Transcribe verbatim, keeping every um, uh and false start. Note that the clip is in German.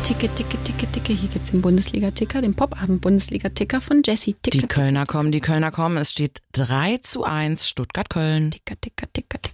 Ticker, Ticker, Ticker, Ticker. Hier gibt es den Bundesliga-Ticker, den Popabend-Bundesliga-Ticker von Jessie. Ticker, Die Kölner kommen, die Kölner kommen. Es steht drei zu eins Stuttgart-Köln. Ticker, Ticker, Ticker, Ticker.